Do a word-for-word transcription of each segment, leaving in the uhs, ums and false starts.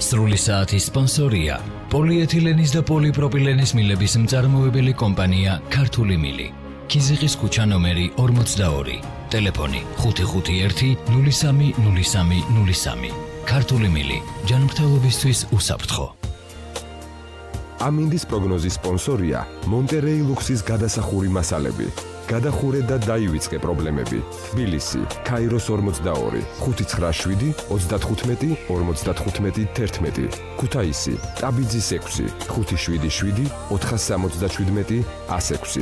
სრული საათის სპონსორია პოლიეთილენის და პოლიპროპილენის მილების მწარმოებელი კომპანია ქართული მილი. ქიზიყის ქუჩა ნომერი ორმოცდაორი. ტელეფონი ხუთი ხუთი ერთი ნული სამი ნული სამი ნული სამი. ქართული მილი. ჯანმრთელობისთვის უსაფრთხო. ამინდის პროგნოზის სპონსორია მონტერეი ლუქსის გადასახური მასალები. გადახურე და დაივიწყე პრობლემები. თბილისი, ქაიროს ორმოცდაორი, ხუთი ცხრა შვიდი ოცდათხუთმეტი ორმოცდათხუთმეტი თერთმეტი. ქუთაისი, ტაბიძის ექვსი, ხუთი შვიდი შვიდი ოთხასამოცდაშვიდმეტი ასექვსი.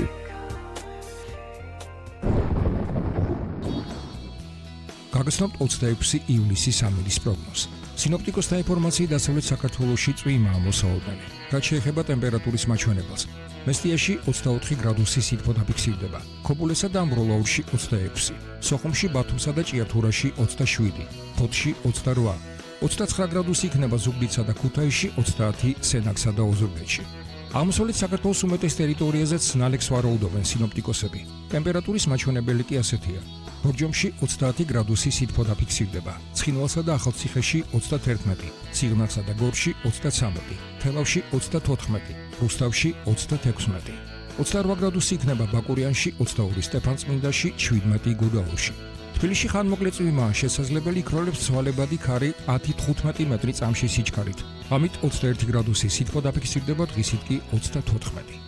გაგრძნობთ ოცდაექვსი ივლისის ამინდის პროგნოზს. სინოპტიკოსთა ინფორმაციით დასავლეთ საქართველოში წვიმაა მოსავალდანი. რაც შეეხება ტემპერატურის მაჩვენებელს. მესტიაში ოცდაოთხი გრადუსი სითბო დაფიქსირდება. ქობულესა და ამბროლაურში ოცდაექვსი, სოხუმში, ბათუმსა და ჭიათურაში ოცდაშვიდი, ფოთში ოცდარვა, ოცდაცხრა გრადუსი იქნება ზუგდიდსა და ქუთაისში, ოცდაათი სენაკსა და ოზურგეთში. აღმოსავლეთ საქართველოს უმეტეს ტერიტორიაზეც ნალექს ვარაუდობენ სინოპტიკოსები. ტემპერატურის მაჩვენებელი კი ასეთია. ბორჯომში ოცდაათი გრადუსი სითბო დაფიქსირდება. ცხინვალსა და ახალციხეში ოცდათერთმეტი, სიღნაღსა და გორში ოცდაცამეტი, თელავში ოცდათოთხმეტი, რუსთავში ოცდათექვსმეტი. ოცდარვა გრადუსი იქნება ბაკურიანში, ოცდაორი სტეფანწმინდაში, შვიდმეტი გუდაურში. თბილისში ხანმოკლე წვიმაა, შესაძლებელი იქროლებს ცვალებადი ქარი ათი თხუთმეტი მეტრი წამში სიჩქარით. ამით ოცდაერთი გრადუსი სითბო დაფიქსირდება, დღისით კი ოცდათოთხმეტი.